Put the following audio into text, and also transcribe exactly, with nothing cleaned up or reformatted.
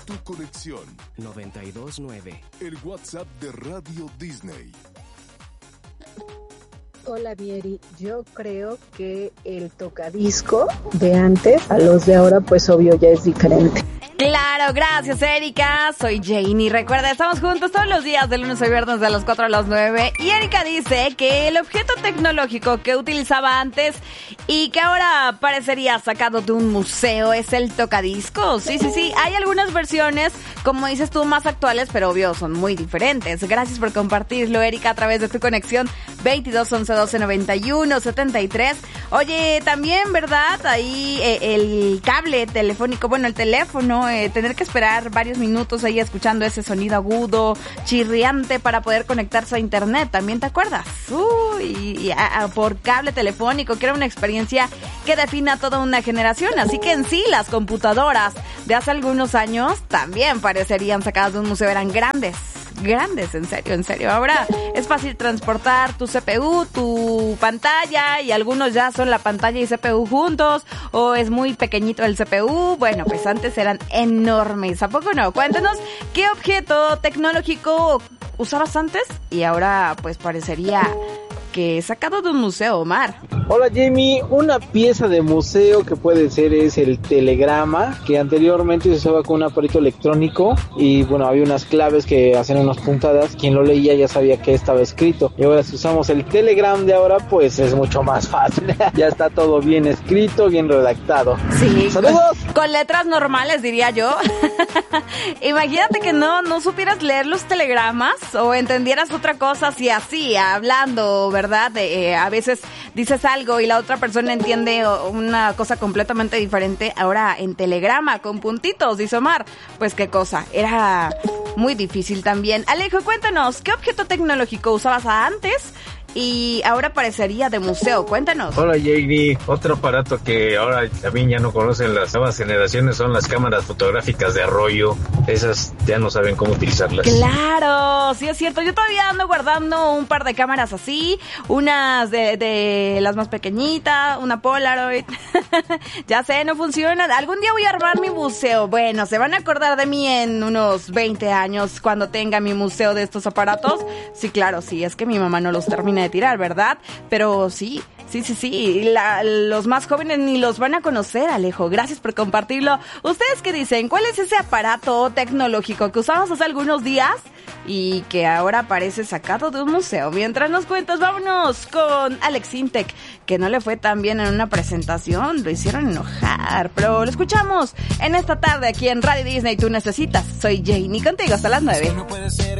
Tu conexión. noventa y dos nueve. El WhatsApp de Radio Disney. Hola Vieri, yo creo que el tocadisco de antes a los de ahora pues obvio ya es diferente. Claro, gracias Erika, soy Janie. Recuerda, estamos juntos todos los días de lunes a viernes de las cuatro a las nueve. Y Erika dice que el objeto tecnológico que utilizaba antes y que ahora parecería sacado de un museo es el tocadiscos. Sí, sí, sí, hay algunas versiones, como dices tú, más actuales, pero obvio son muy diferentes. Gracias por compartirlo, Erika, a través de tu conexión veintidós once doce noventa y uno setenta y tres. Oye, también, ¿verdad? Ahí eh, el cable telefónico, bueno, el teléfono, eh, tener que esperar varios minutos ahí escuchando ese sonido agudo, chirriante para poder conectarse a internet. ¿También te acuerdas? Uy, y, y, a, a, por cable telefónico, que era una experiencia que define a toda una generación. Así que en sí, las computadoras de hace algunos años también parecerían sacadas de un museo, eran grandes. Grandes, en serio, en serio. Ahora es fácil transportar tu C P U, tu pantalla, y algunos ya son la pantalla y C P U juntos, o es muy pequeñito el C P U. Bueno, pues antes eran enormes. ¿A poco no? Cuéntanos qué objeto tecnológico usabas antes y ahora pues parecería que sacado de un museo, Omar. Hola Jamie, una pieza de museo que puede ser es el telegrama, que anteriormente se usaba con un aparato electrónico y bueno, había unas claves que hacían unas puntadas, quien lo leía ya sabía que estaba escrito, y ahora si usamos el Telegram de ahora pues es mucho más fácil, ya está todo bien escrito, bien redactado. Sí, saludos. Con, con letras normales diría yo. Imagínate que no, no supieras leer los telegramas o entendieras otra cosa si así, hablando, ¿verdad? Eh, a veces dices algo y la otra persona entiende una cosa completamente diferente. Ahora en telegrama, con puntitos, dice Omar. Pues qué cosa, era muy difícil también. Alejo, cuéntanos, ¿qué objeto tecnológico usabas antes y ahora parecería de museo? Cuéntanos. Hola Janie, otro aparato que ahora también ya no conocen las nuevas generaciones son las cámaras fotográficas de arroyo. Esas ya no saben cómo utilizarlas. Claro, sí es cierto, yo todavía ando guardando un par de cámaras así, unas de, de las más pequeñitas, una Polaroid. Ya sé, no funcionan. Algún día voy a armar mi museo. Bueno, se van a acordar de mí en unos veinte años cuando tenga mi museo de estos aparatos. Sí, claro, sí, es que mi mamá no los termina de tirar, ¿verdad? Pero sí, sí, sí, sí, la, los más jóvenes ni los van a conocer, Alejo. Gracias por compartirlo. ¿Ustedes qué dicen? ¿Cuál es ese aparato tecnológico que usamos hace algunos días y que ahora parece sacado de un museo? Mientras nos cuentas, vámonos con Alex Intec, que no le fue tan bien en una presentación, lo hicieron enojar, pero lo escuchamos en esta tarde aquí en Radio Disney. Tú necesitas. Soy Janie, contigo hasta las nueve.